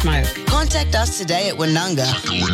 smoke. Contact us today at Woonunga.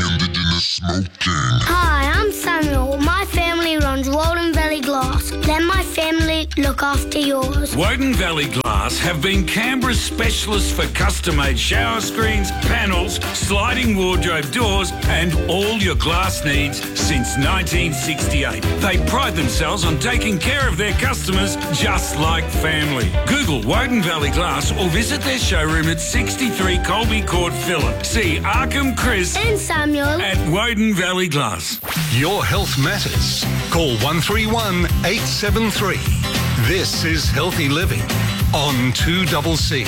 Hi, I'm Samuel. My family runs Walden Valley Glass. Let my family look after yours. Woden Valley Glass have been Canberra's specialists for custom-made shower screens, panels, sliding wardrobe doors and all your glass needs since 1968. They pride themselves on taking care of their customers just like family. Google Woden Valley Glass or visit their showroom at 63 Colby Court, Phillip. See Arkham, Chris And Samuel at Woden Valley Glass. Your health matters. Call 131 873. This is Healthy Living on 2CC.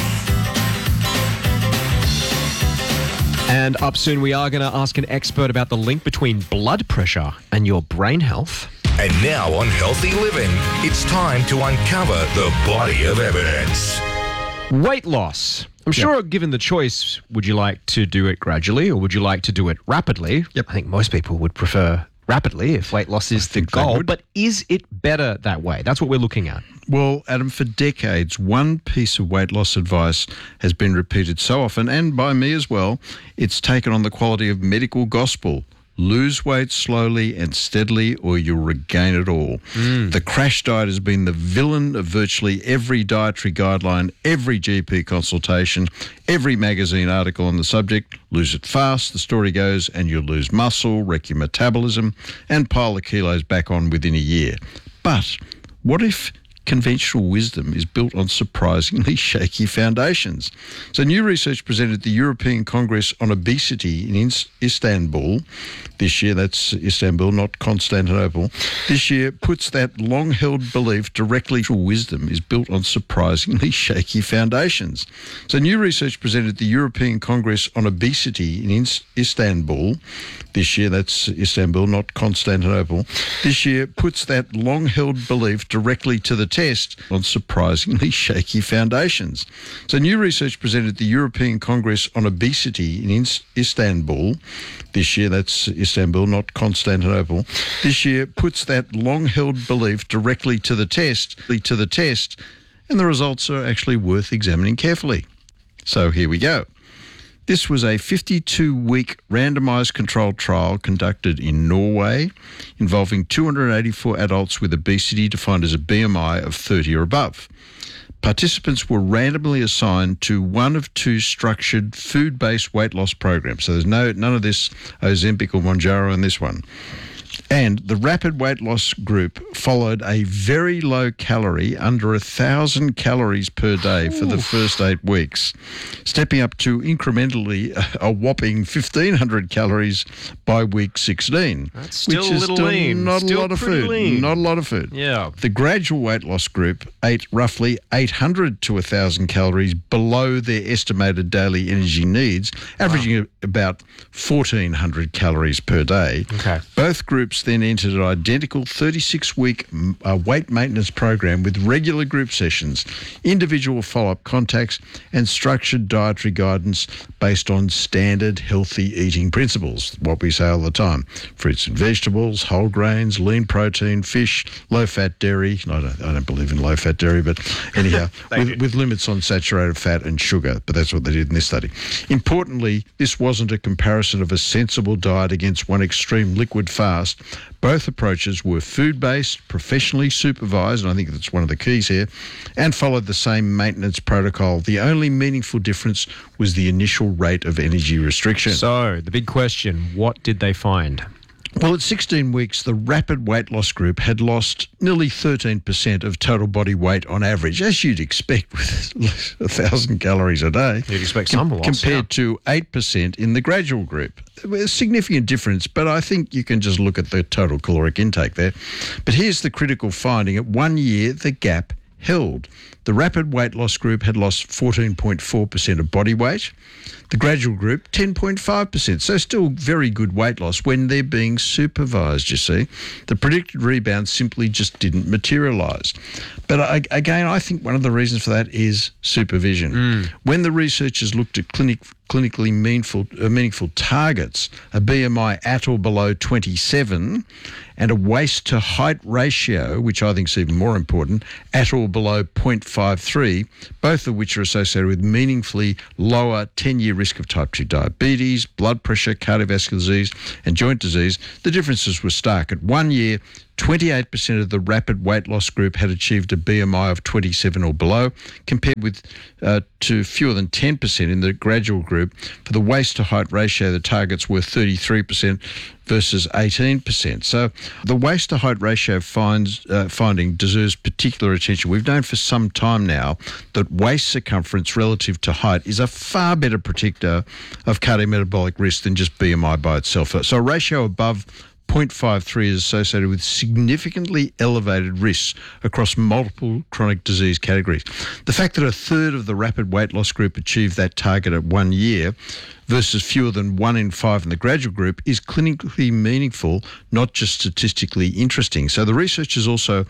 And up soon, we are going to ask an expert about the link between blood pressure and your brain health. And now on Healthy Living, it's time to uncover the body of evidence. Weight loss. I'm sure, given the choice, would you like to do it gradually or would you like to do it rapidly? Yep. I think most people would prefer rapidly if weight loss is the goal. But is it better that way? That's what we're looking at. Well, Adam, for decades, one piece of weight loss advice has been repeated so often, and by me as well, it's taken on the quality of medical gospel. Lose weight slowly and steadily or you'll regain it all. The crash diet has been the villain of virtually every dietary guideline, every GP consultation, every magazine article on the subject. Lose it fast, the story goes, and you'll lose muscle, wreck your metabolism, and pile the kilos back on within a year. But what if conventional wisdom is built on surprisingly shaky foundations? So new research presented at the European Congress on Obesity in Istanbul this year, that's Istanbul, not Constantinople, this year puts that long-held belief directly to wisdom is built on surprisingly shaky foundations. So new research presented at the European Congress on Obesity in Istanbul this year, that's Istanbul, not Constantinople, this year puts that long-held belief directly to the test on surprisingly shaky foundations. So new research presented at the European Congress on Obesity in Istanbul this year, that's Istanbul, not Constantinople, this year puts that long-held belief directly to the test, and the results are actually worth examining carefully. So here we go. This was a 52-week randomised controlled trial conducted in Norway involving 284 adults with obesity defined as a BMI of 30 or above. Participants were randomly assigned to one of two structured food-based weight loss programs. So there's none of this Ozempic or Mounjaro in this one. And the rapid weight loss group followed a very low calorie, under 1,000 calories per day for the first 8 weeks, stepping up to incrementally a whopping 1,500 calories by week 16. That's still which a is little still lean. not Still a lot of pretty food. lean. Not a lot of food. Yeah. The gradual weight loss group ate roughly 800 to 1,000 calories below their estimated daily energy needs, averaging about 1,400 calories per day. Okay. Both groups then entered an identical 36-week weight maintenance program with regular group sessions, individual follow-up contacts, and structured dietary guidance based on standard healthy eating principles, what we say all the time: fruits and vegetables, whole grains, lean protein, fish, low-fat dairy. I don't believe in low-fat dairy, but anyhow, with limits on saturated fat and sugar, but that's what they did in this study. Importantly, this wasn't a comparison of a sensible diet against one extreme liquid fast. Both approaches were food-based, professionally supervised, and I think that's one of the keys here, and followed the same maintenance protocol. The only meaningful difference was the initial rate of energy restriction. So, the big question, what did they find? Well, at 16 weeks, the rapid weight loss group had lost nearly 13% of total body weight on average, as you'd expect with 1,000 calories a day. You'd expect some loss, compared to 8% in the gradual group. A significant difference, but I think you can just look at the total caloric intake there. But here's the critical finding. At 1 year, the gap held. The rapid weight loss group had lost 14.4% of body weight. The gradual group, 10.5%. So still very good weight loss when they're being supervised, you see. The predicted rebound simply just didn't materialise. But again, I think one of the reasons for that is supervision. When the researchers looked at clinically meaningful targets, a BMI at or below 27, and a waist to height ratio, which I think is even more important, at or below 0.5 0.53, both of which are associated with meaningfully lower 10-year risk of type 2 diabetes, blood pressure, cardiovascular disease, and joint disease. The differences were stark. At 1 year, 28% of the rapid weight loss group had achieved a BMI of 27 or below, compared with to fewer than 10% in the gradual group. For the waist to height ratio, the targets were 33% versus 18%. So the waist to height ratio finding deserves particular attention. We've known for some time now that waist circumference relative to height is a far better predictor of cardiometabolic risk than just BMI by itself. So a ratio above 0.53 is associated with significantly elevated risks across multiple chronic disease categories. The fact that a third of the rapid weight loss group achieved that target at 1 year versus fewer than 1 in 5 in the gradual group is clinically meaningful, not just statistically interesting. So the researchers also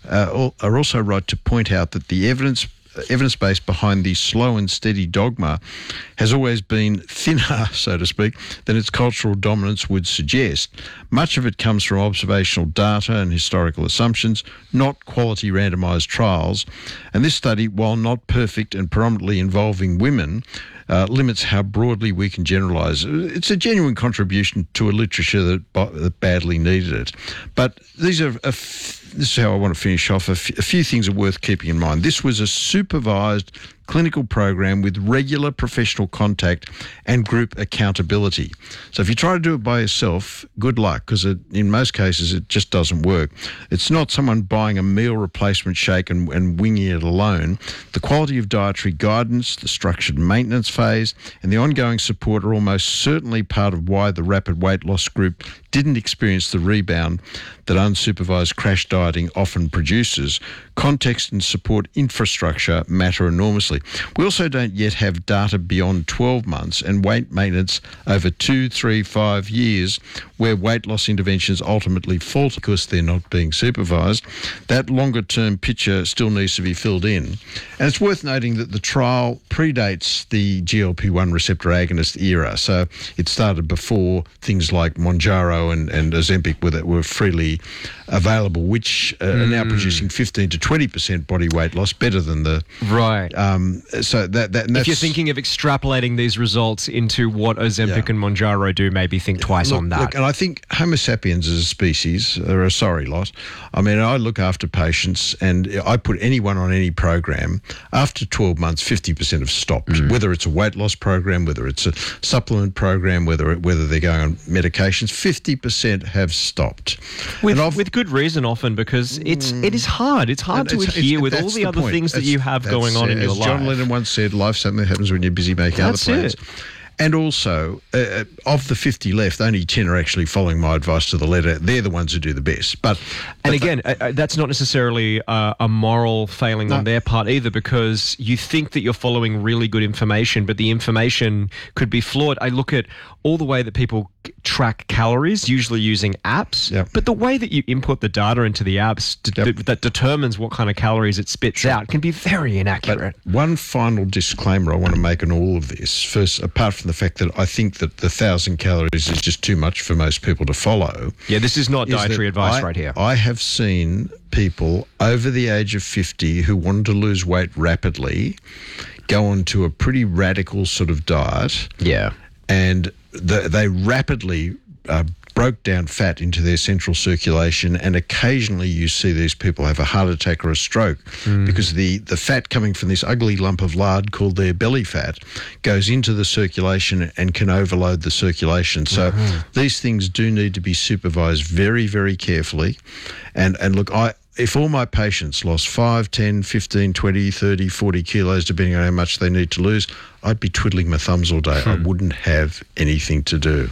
are also right to point out that the evidence base behind the slow and steady dogma has always been thinner, so to speak, than its cultural dominance would suggest. Much of it comes from observational data and historical assumptions, not quality randomised trials. And this study, while not perfect and predominantly involving women, limits how broadly we can generalise. It's a genuine contribution to a literature that badly needed it. But these are this is how I want to finish off. A few things are worth keeping in mind. This was a supervised clinical program with regular professional contact and group accountability. So if you try to do it by yourself, good luck, because in most cases it just doesn't work. It's not someone buying a meal replacement shake and winging it alone. The quality of dietary guidance, the structured maintenance phase, and the ongoing support are almost certainly part of why the rapid weight loss group didn't experience the rebound that unsupervised crash dieting often produces. Context and support infrastructure matter enormously. We also don't yet have data beyond 12 months and weight maintenance over 2, 3, 5 years where weight loss interventions ultimately falter because they're not being supervised. That longer term picture still needs to be filled in. And it's worth noting that the trial predates the GLP-1 receptor agonist era. So it started before things like Mounjaro and Ozempic were freely available, which are now producing 15 to 20% body weight loss, better than the... Right. So that and if you're thinking of extrapolating these results into what Ozempic and Mounjaro do, maybe think twice on that. Look, and I think Homo sapiens as a species are a sorry lot. I mean, I look after patients and I put anyone on any program. After 12 months, 50% have stopped, whether it's a weight loss program, whether it's a supplement program, whether they're going on medications, 50% have stopped. With good reason often, because it is hard. It's hard to adhere with all the other things that you have going on in your life. John Lennon once said, life something happens when you're busy making other plans. And also, of the 50 left, only 10 are actually following my advice to the letter. They're the ones who do the best. And again, that's not necessarily a moral failing on their part either, because you think that you're following really good information, but the information could be flawed. I look at all the way that people track calories, usually using apps, but the way that you input the data into the apps that determines what kind of calories it spits out can be very inaccurate. But one final disclaimer I want to make on all of this. First, apart from the fact that I think that the 1,000 calories is just too much for most people to follow. Yeah, this is not dietary advice right here. I have seen people over the age of 50 who wanted to lose weight rapidly go onto a pretty radical sort of diet. Yeah. And they rapidly broke down fat into their central circulation, and occasionally you see these people have a heart attack or a stroke because the fat coming from this ugly lump of lard called their belly fat goes into the circulation and can overload the circulation. So these things do need to be supervised very, very carefully. And look, if all my patients lost 5, 10, 15, 20, 30, 40 kilos, depending on how much they need to lose, I'd be twiddling my thumbs all day. I wouldn't have anything to do.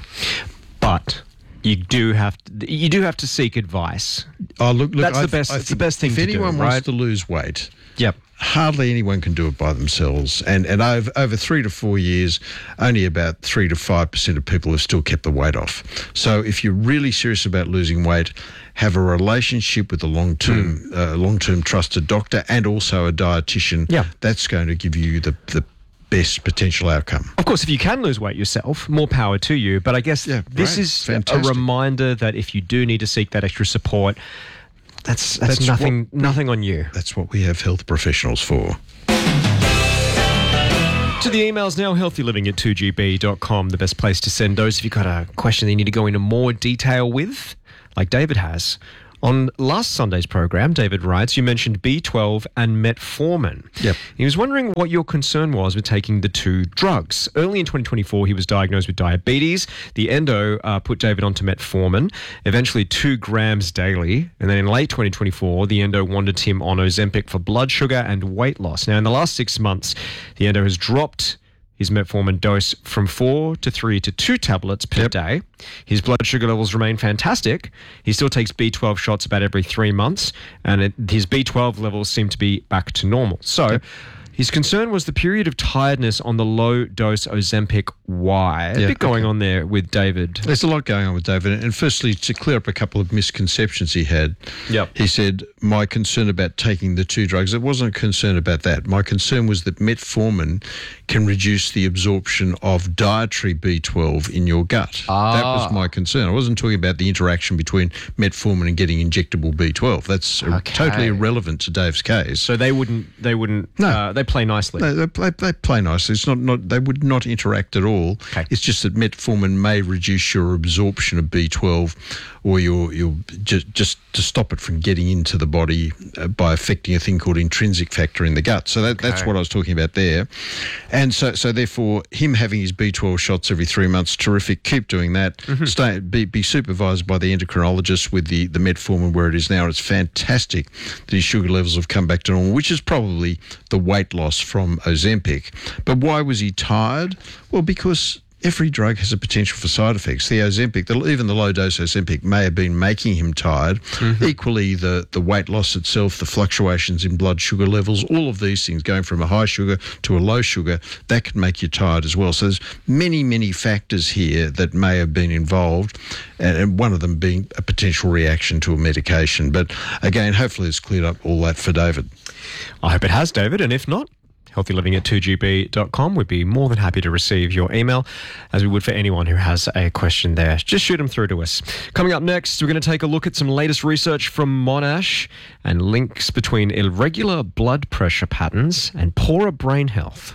But you do have to seek advice. Oh, look, that's the best thing to do. If anyone wants to lose weight, hardly anyone can do it by themselves. And over 3 to 4 years, only about 3 to 5% of people have still kept the weight off. So if you're really serious about losing weight, have a relationship with a long-term trusted doctor and also a dietitian. Yeah. That's going to give you the best potential outcome. Of course, if you can lose weight yourself, more power to you. But I guess this is a reminder that if you do need to seek that extra support, That's That's nothing on you. That's what we have health professionals for. To the emails now, healthyliving@2gb.com, the best place to send those if you've got a question that you need to go into more detail with, like David has. On last Sunday's program, David writes, you mentioned B12 and metformin. Yep. He was wondering what your concern was with taking the two drugs. Early in 2024, he was diagnosed with diabetes. The endo put David onto metformin, eventually 2 grams daily. And then in late 2024, the endo wanted him on Ozempic for blood sugar and weight loss. Now, in the last 6 months, the endo has dropped his metformin dose from 4 to 3 to 2 tablets per day. His blood sugar levels remain fantastic. He still takes B12 shots about every 3 months, and his B12 levels seem to be back to normal. So his concern was the period of tiredness on the low-dose Ozempic. Why? A bit going on there with David. There's a lot going on with David. And firstly, to clear up a couple of misconceptions he had, he said, my concern about taking the two drugs, it wasn't a concern about that. My concern was that metformin can reduce the absorption of dietary B12 in your gut. That was my concern. I wasn't talking about the interaction between metformin and getting injectable B12. That's totally irrelevant to Dave's case. So they wouldn't. No, they play nicely. No, they play nicely. It's not. They would not interact at all. Okay. It's just that metformin may reduce your absorption of B12, or your just to stop it from getting into the body by affecting a thing called intrinsic factor in the gut. So that's what I was talking about there. And so therefore, him having his B12 shots every 3 months, terrific. Keep doing that. Be supervised by the endocrinologist with the metformin where it is now. It's fantastic that his sugar levels have come back to normal, which is probably the weight loss from Ozempic. But why was he tired? Well, because every drug has a potential for side effects. The Ozempic, even the low-dose Ozempic, may have been making him tired. Equally, the weight loss itself, the fluctuations in blood sugar levels, all of these things, going from a high sugar to a low sugar, that can make you tired as well. So there's many, many factors here that may have been involved, and one of them being a potential reaction to a medication. But again, hopefully it's cleared up all that for David. I hope it has, David, and if not, healthyliving@2gb.com. We'd be more than happy to receive your email, as we would for anyone who has a question there. Just shoot them through to us. Coming up next, we're going to take a look at some latest research from Monash and links between irregular blood pressure patterns and poorer brain health.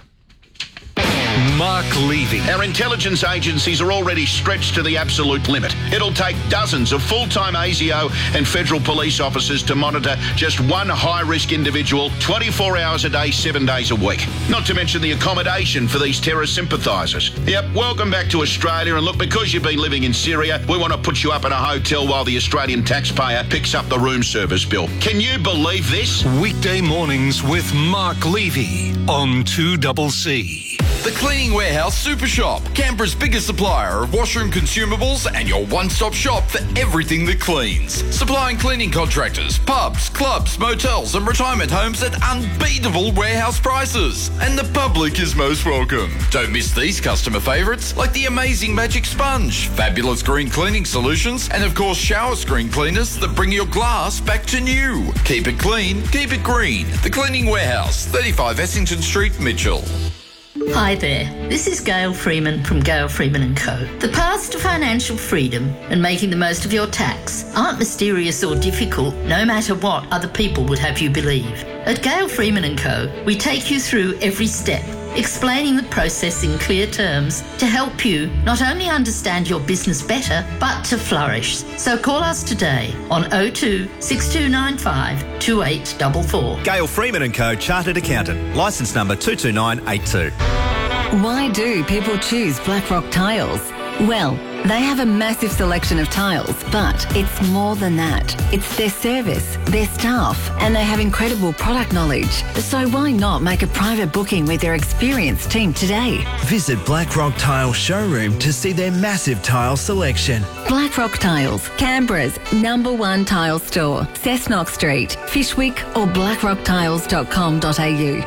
Mark Levy. Our intelligence agencies are already stretched to the absolute limit. It'll take dozens of full-time ASIO and federal police officers to monitor just one high-risk individual 24 hours a day, 7 days a week. Not to mention the accommodation for these terror sympathisers. Yep, welcome back to Australia, and look, because you've been living in Syria, we want to put you up in a hotel while the Australian taxpayer picks up the room service bill. Can you believe this? Weekday mornings with Mark Levy on 2CC. The Cleaning Warehouse Super Shop, Canberra's biggest supplier of washroom consumables and your one-stop shop for everything that cleans. Supplying cleaning contractors, pubs, clubs, motels and retirement homes at unbeatable warehouse prices. And the public is most welcome. Don't miss these customer favourites like the amazing Magic Sponge, fabulous green cleaning solutions, and of course shower screen cleaners that bring your glass back to new. Keep it clean, keep it green. The Cleaning Warehouse, 35 Essington Street, Mitchell. Hi there, this is Gail Freeman from Gail Freeman & Co. The paths to financial freedom and making the most of your tax aren't mysterious or difficult, no matter what other people would have you believe. At Gail Freeman & Co, we take you through every step, explaining the process in clear terms to help you not only understand your business better, but to flourish. So call us today on 02 6295 2844. Gail Freeman & Co, Chartered Accountant, licence number 22982. Why do people choose Blackrock Tiles? Well, they have a massive selection of tiles, but it's more than that. It's their service, their staff, and they have incredible product knowledge. So why not make a private booking with their experienced team today? Visit Blackrock Tile Showroom to see their massive tile selection. Blackrock Tiles, Canberra's #1 tile store, Cessnock Street, Fishwick or blackrocktiles.com.au.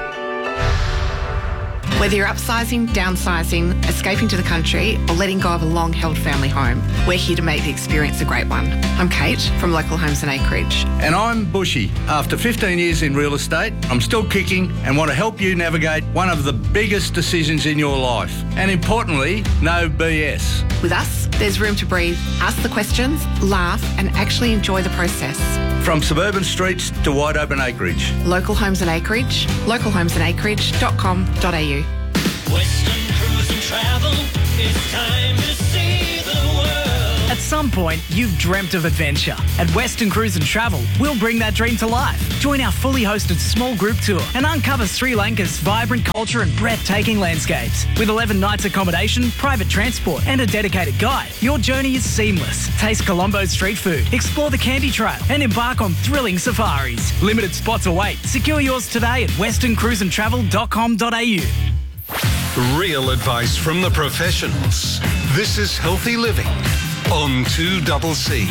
Whether you're upsizing, downsizing, escaping to the country, or letting go of a long-held family home, we're here to make the experience a great one. I'm Kate from Local Homes and Acreage. And I'm Bushy. After 15 years in real estate, I'm still kicking and want to help you navigate one of the biggest decisions in your life. And importantly, no BS. With us, there's room to breathe, ask the questions, laugh, and actually enjoy the process. From suburban streets to wide open acreage. Local homes and acreage, localhomesandacreage.com.au. Western Cruise and Travel, it's time to see the world. At some point, you've dreamt of adventure. At Western Cruise and Travel, we'll bring that dream to life. Join our fully hosted small group tour and uncover Sri Lanka's vibrant culture and breathtaking landscapes. With 11 nights accommodation, private transport and a dedicated guide, your journey is seamless. Taste Colombo's street food, explore the Candy Trail and embark on thrilling safaris. Limited spots await. Secure yours today at westerncruiseandtravel.com.au. Real advice from the professionals. This is Healthy Living on 2CC.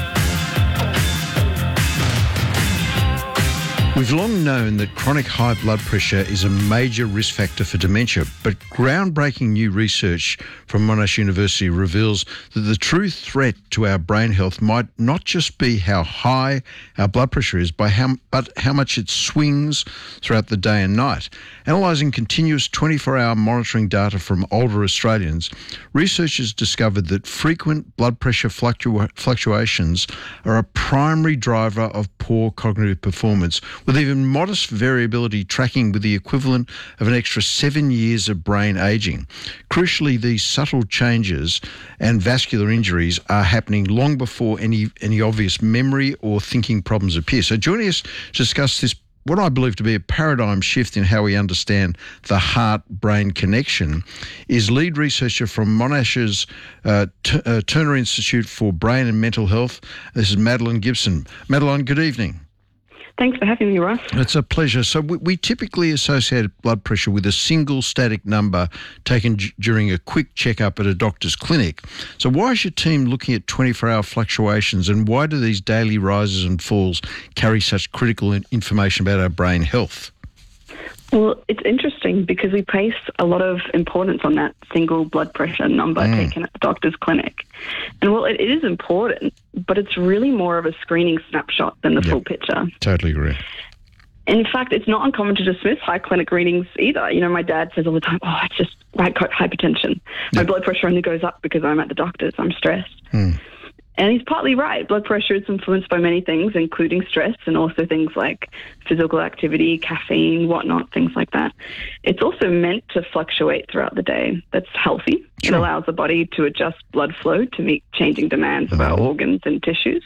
We've long known that chronic high blood pressure is a major risk factor for dementia, but groundbreaking new research from Monash University reveals that the true threat to our brain health might not just be how high our blood pressure is, but how much it swings throughout the day and night. Analysing continuous 24-hour monitoring data from older Australians, researchers discovered that frequent blood pressure fluctuations are a primary driver of poor cognitive performance, with even modest variability tracking with the equivalent of an extra 7 years of brain ageing. Crucially, these subtle changes and vascular injuries are happening long before any obvious memory or thinking problems appear. So joining us to discuss this, what I believe to be a paradigm shift in how we understand the heart-brain connection, is lead researcher from Monash's Turner Institute for Brain and Mental Health. This is Madeline Gibson. Madeline, good evening. Thanks for having me, Ross. It's a pleasure. So we typically associate blood pressure with a single static number taken during a quick checkup at a doctor's clinic. So why is your team looking at 24-hour fluctuations, and why do these daily rises and falls carry such critical information about our brain health? Well, it's interesting because we place a lot of importance on that single blood pressure number taken at the doctor's clinic. And well, it is important, but it's really more of a screening snapshot than the full picture. Totally agree. In fact, it's not uncommon to dismiss high clinic readings either. You know, my dad says all the time, it's just hypertension. My blood pressure only goes up because I'm at the doctor's. I'm stressed. And he's partly right. Blood pressure is influenced by many things, including stress and also things like physical activity, caffeine, whatnot, things like that. It's also meant to fluctuate throughout the day. That's healthy. Sure. It allows the body to adjust blood flow to meet changing demands of our organs and tissues.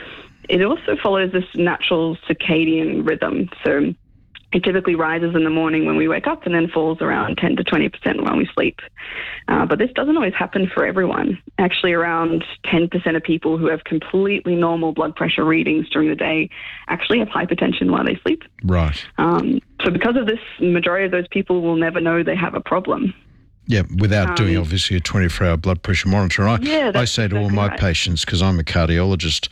It also follows this natural circadian rhythm. So it typically rises in the morning when we wake up and then falls around 10 to 20% when we sleep. But this doesn't always happen for everyone. Actually, around 10% of people who have completely normal blood pressure readings during the day actually have hypertension while they sleep. Right. So because of this, the majority of those people will never know they have a problem. Yeah, without doing, obviously, a 24-hour blood pressure monitor. I say to all my patients, because I'm a cardiologist,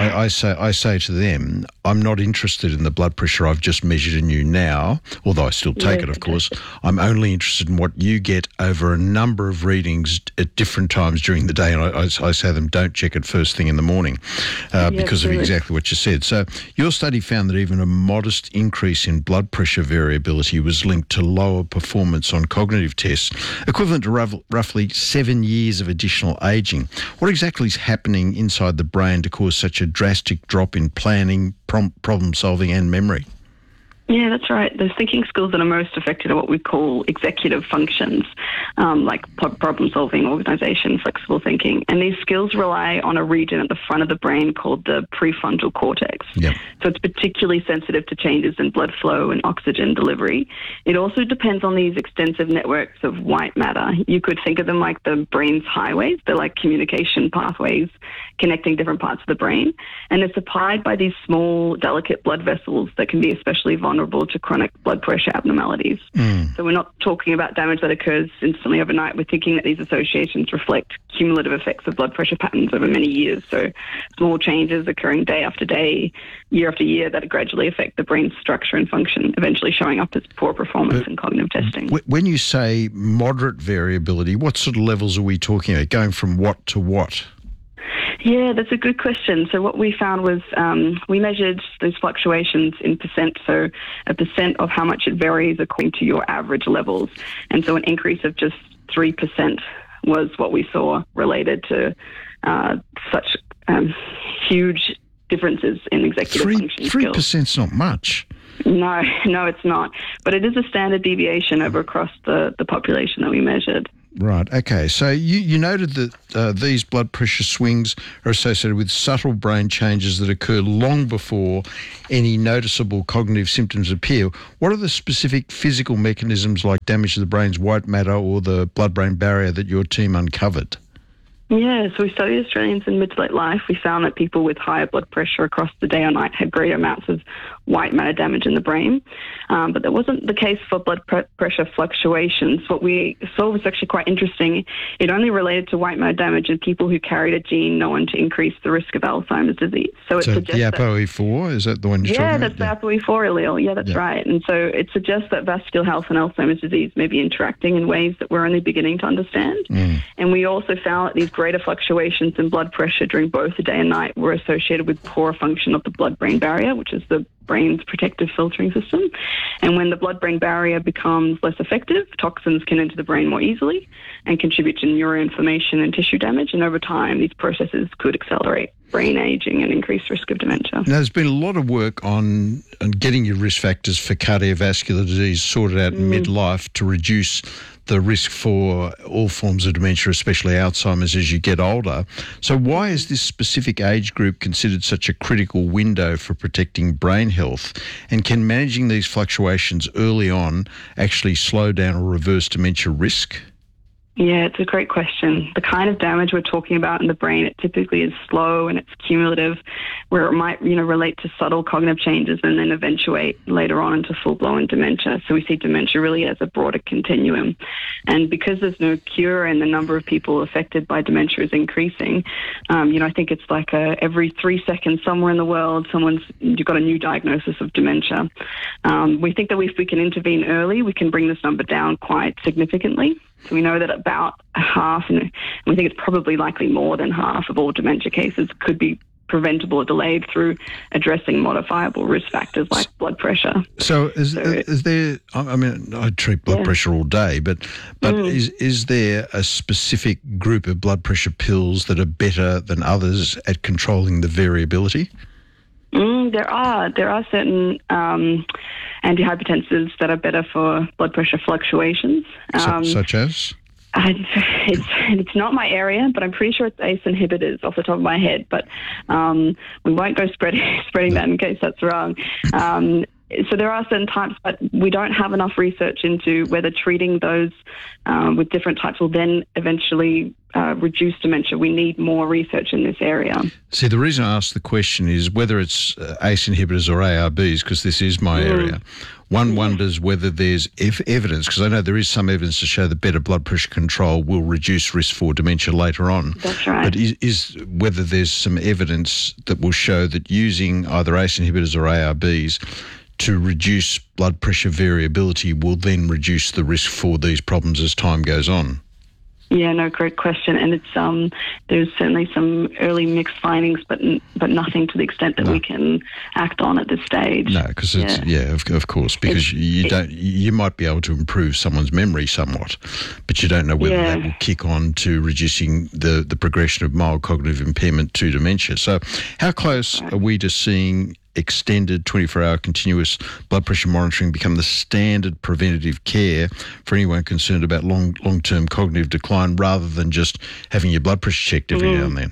I say to them, I'm not interested in the blood pressure I've just measured in you now, although I still take it, of course. I'm only interested in what you get over a number of readings at different times during the day. And I say to them, don't check it first thing in the morning because of exactly what you said. So your study found that even a modest increase in blood pressure variability was linked to lower performance on cognitive tests, equivalent to roughly 7 years of additional ageing. What exactly is happening inside the brain to cause such a drastic drop in planning, problem solving and memory? Yeah, that's right. The thinking skills that are most affected are what we call executive functions, like problem solving, organization, flexible thinking. And these skills rely on a region at the front of the brain called the prefrontal cortex. Yep. So it's particularly sensitive to changes in blood flow and oxygen delivery. It also depends on these extensive networks of white matter. You could think of them like the brain's highways. They're like communication pathways connecting different parts of the brain. And they're supplied by these small, delicate blood vessels that can be especially vulnerable to chronic blood pressure abnormalities. So we're not talking about damage that occurs instantly overnight. We're thinking that these associations reflect cumulative effects of blood pressure patterns over many years. So small changes occurring day after day, year after year, that gradually affect the brain's structure and function, eventually showing up as poor performance in cognitive testing. When you say moderate variability, what sort of levels are we talking about, going from what to what? Yeah, that's a good question. So what we found was we measured those fluctuations in percent, so a percent of how much it varies according to your average levels. And so an increase of just 3% was what we saw related to such huge differences in executive function skills. 3%'s not much. No, it's not. But it is a standard deviation over across the population that we measured. Right, okay. So you noted that these blood pressure swings are associated with subtle brain changes that occur long before any noticeable cognitive symptoms appear. What are the specific physical mechanisms like damage to the brain's white matter or the blood-brain barrier that your team uncovered? Yeah, so we studied Australians in mid to late life. We found that people with higher blood pressure across the day or night had greater amounts of white matter damage in the brain. But that wasn't the case for blood pressure fluctuations. What we saw was actually quite interesting. It only related to white matter damage in people who carried a gene known to increase the risk of Alzheimer's disease. So it suggests the ApoE4, is that the one you're talking about? Yeah, that's the ApoE4 allele. Yeah, that's right. And so it suggests that vascular health and Alzheimer's disease may be interacting in ways that we're only beginning to understand. And we also found that these greater fluctuations in blood pressure during both the day and night were associated with poor function of the blood-brain barrier, which is the brain's protective filtering system. And when the blood-brain barrier becomes less effective, toxins can enter the brain more easily and contribute to neuroinflammation and tissue damage. And over time, these processes could accelerate brain aging and increase risk of dementia. Now, there's been a lot of work on getting your risk factors for cardiovascular disease sorted out in midlife to reduce the risk for all forms of dementia, especially Alzheimer's, as you get older. So why is this specific age group considered such a critical window for protecting brain health? And can managing these fluctuations early on actually slow down or reverse dementia risk? Yeah, it's a great question. The kind of damage we're talking about in the brain, it typically is slow and it's cumulative, where it might, relate to subtle cognitive changes and then eventuate later on into full-blown dementia. So we see dementia really as a broader continuum. And because there's no cure and the number of people affected by dementia is increasing, I think it's like every 3 seconds somewhere in the world, you've got a new diagnosis of dementia. We think that if we can intervene early, we can bring this number down quite significantly. So we know that about half, and we think it's probably likely more than half of all dementia cases could be preventable or delayed through addressing modifiable risk factors like blood pressure. So is there, I treat blood pressure all day, but is there a specific group of blood pressure pills that are better than others at controlling the variability? There are certain antihypertensives that are better for blood pressure fluctuations. Such as? It's not my area, but I'm pretty sure it's ACE inhibitors off the top of my head. But we won't go spreading that in case that's wrong. So there are certain types, but we don't have enough research into whether treating those with different types will then eventually reduce dementia. We need more research in this area. See, the reason I ask the question is whether it's ACE inhibitors or ARBs, because this is my area. One wonders whether there's evidence, because I know there is some evidence to show that better blood pressure control will reduce risk for dementia later on. That's right. But is whether there's some evidence that will show that using either ACE inhibitors or ARBs to reduce blood pressure variability will then reduce the risk for these problems as time goes on? Yeah, no, great question. And it's there's certainly some early mixed findings, but nothing to the extent that we can act on at this stage. No, because of course, because you might be able to improve someone's memory somewhat, but you don't know whether that will kick on to reducing the progression of mild cognitive impairment to dementia. So how close are we to seeing extended 24-hour continuous blood pressure monitoring become the standard preventative care for anyone concerned about long-term cognitive decline, rather than just having your blood pressure checked every now and then?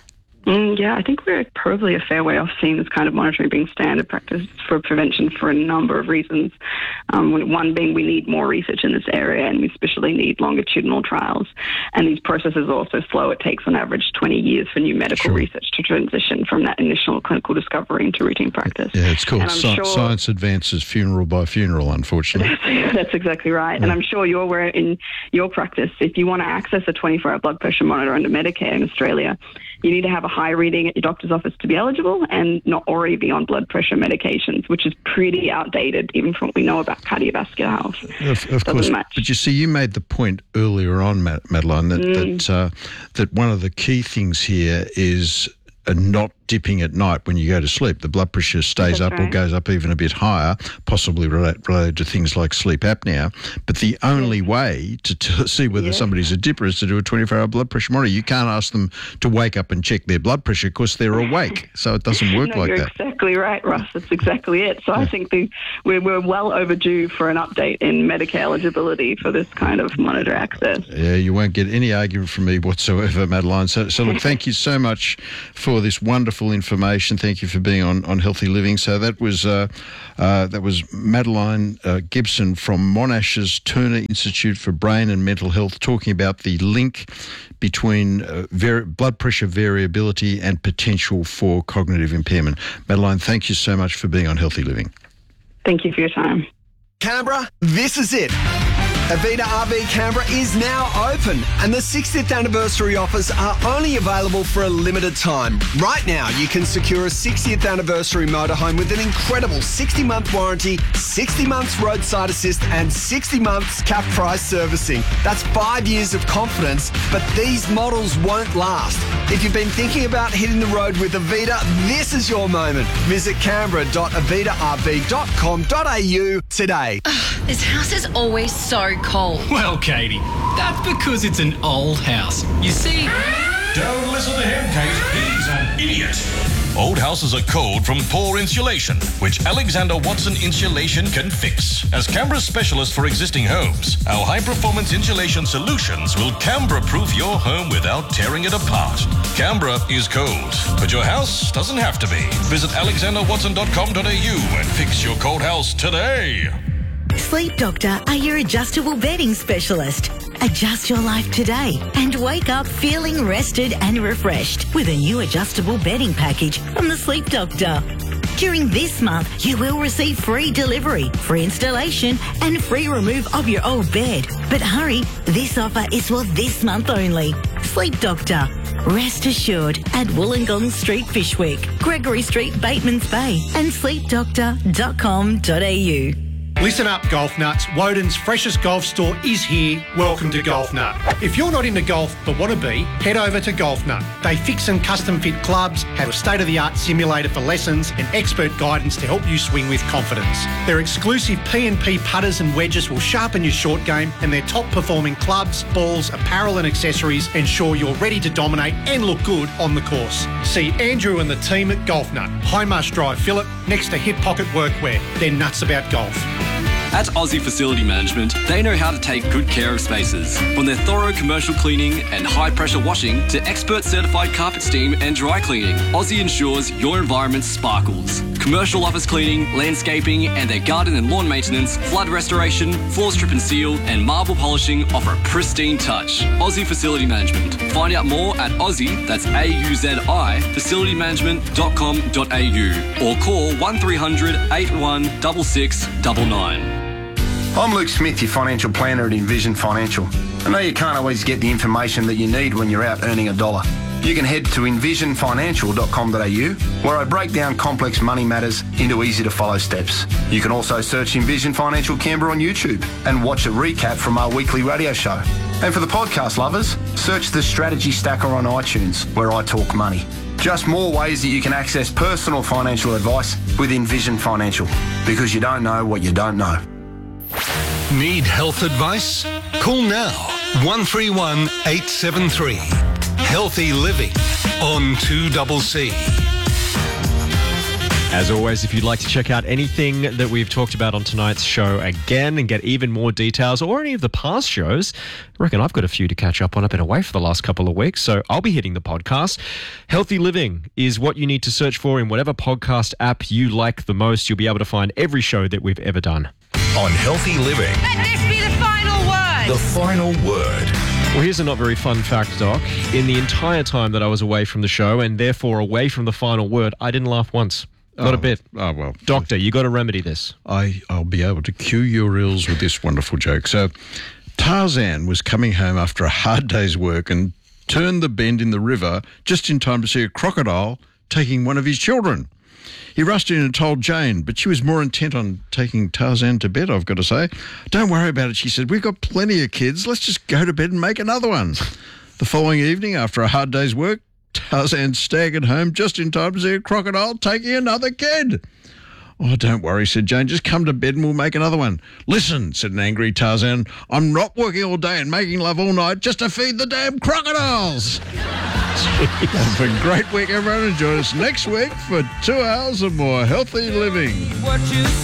Yeah, I think we're probably a fair way off seeing this kind of monitoring being standard practice for prevention for a number of reasons. One being we need more research in this area, and we especially need longitudinal trials. And these processes are also slow. It takes on average 20 years for new medical research to transition from that initial clinical discovery into routine practice. Yeah, it's called science advances funeral by funeral, unfortunately. That's exactly right. Yeah. And I'm sure you're aware in your practice, if you want to access a 24-hour blood pressure monitor under Medicare in Australia, you need to have a high reading at your doctor's office to be eligible and not already be on blood pressure medications, which is pretty outdated, even from what we know about cardiovascular health. Of course. But you see, you made the point earlier on, Madeline, that one of the key things here is not dipping at night when you go to sleep. The blood pressure stays up or goes up even a bit higher, possibly related to things like sleep apnea. But the only way to see whether somebody's a dipper is to do a 24-hour blood pressure monitor. You can't ask them to wake up and check their blood pressure because they're awake. So it doesn't work like you're that. Exactly right, Russ. That's exactly it. So I think we're well overdue for an update in Medicare eligibility for this kind of monitor access. Yeah, you won't get any argument from me whatsoever, Madeline. So look, thank you so much for this wonderful information. Thank you for being on Healthy Living. So that was Madeline Gibson from Monash's Turner Institute for Brain and Mental Health, talking about the link between blood pressure variability and potential for cognitive impairment. Madeline, thank you so much for being on Healthy Living. Thank you for your time. Canberra, this is it. Avita RV Canberra is now open and the 60th anniversary offers are only available for a limited time. Right now, you can secure a 60th anniversary motorhome with an incredible 60-month warranty, 60 months roadside assist and 60 months cap price servicing. That's 5 years of confidence, but these models won't last. If you've been thinking about hitting the road with Avita, this is your moment. Visit canberra.avitarv.com.au today. This house is always so cold. Well, Katie, that's because it's an old house. You see... Don't listen to him, Kate. He's an idiot. Old houses are cold from poor insulation, which Alexander Watson Insulation can fix. As Canberra's specialist for existing homes, our high-performance insulation solutions will Canberra-proof your home without tearing it apart. Canberra is cold, but your house doesn't have to be. Visit alexanderwatson.com.au and fix your cold house today. Sleep Doctor are your adjustable bedding specialist. Adjust your life today and wake up feeling rested and refreshed with a new adjustable bedding package from the Sleep Doctor. During this month, you will receive free delivery, free installation and free remove of your old bed. But hurry, this offer is for this month only. Sleep Doctor. Rest assured at Wollongong Street, Fyshwick, Gregory Street, Batemans Bay and sleepdoctor.com.au. Listen up, Golf Nuts. Woden's freshest golf store is here. Welcome to Golf Nut. If you're not into golf but want to be, head over to Golf Nut. They fix and custom fit clubs, have a state-of-the-art simulator for lessons and expert guidance to help you swing with confidence. Their exclusive P&P putters and wedges will sharpen your short game, and their top-performing clubs, balls, apparel and accessories ensure you're ready to dominate and look good on the course. See Andrew and the team at Golf Nut, High Marsh Drive, Phillip, next to Hip Pocket Workwear. They're nuts about golf. At Aussie Facility Management, they know how to take good care of spaces. From their thorough commercial cleaning and high-pressure washing to expert certified carpet steam and dry cleaning, Aussie ensures your environment sparkles. Commercial office cleaning, landscaping, and their garden and lawn maintenance, flood restoration, floor strip and seal, and marble polishing offer a pristine touch. Aussie Facility Management. Find out more at Aussie, that's AUZI, facilitymanagement.com.au or call 1300 81 6699. I'm Luke Smith, your financial planner at Envision Financial. I know you can't always get the information that you need when you're out earning a dollar. You can head to envisionfinancial.com.au, where I break down complex money matters into easy-to-follow steps. You can also search Envision Financial Canberra on YouTube and watch a recap from our weekly radio show. And for the podcast lovers, search the Strategy Stacker on iTunes, where I talk money. Just more ways that you can access personal financial advice with Envision Financial, because you don't know what you don't know. Need health advice? Call now 131 873. Healthy Living on 2CC. As always, if you'd like to check out anything that we've talked about on tonight's show again and get even more details or any of the past shows, I reckon I've got a few to catch up on. I've been away for the last couple of weeks, so I'll be hitting the podcast. Healthy Living is what you need to search for in whatever podcast app you like the most. You'll be able to find every show that we've ever done. On Healthy Living. Let this be the final word. The final word. Well, here's a not very fun fact, Doc. In the entire time that I was away from the show and therefore away from the final word, I didn't laugh once. Not a bit. Oh, well. Doctor, you got to remedy this. I'll be able to cue your ears with this wonderful joke. So, Tarzan was coming home after a hard day's work and turned the bend in the river just in time to see a crocodile taking one of his children. He rushed in and told Jane, but she was more intent on taking Tarzan to bed, I've got to say. Don't worry about it, she said. We've got plenty of kids. Let's just go to bed and make another one. The following evening, after a hard day's work, Tarzan staggered home just in time to see a crocodile taking another kid. Oh, don't worry, said Jane. Just come to bed and we'll make another one. Listen, said an angry Tarzan, I'm not working all day and making love all night just to feed the damn crocodiles. Have a great week, everyone, and join us next week for 2 hours of more healthy living.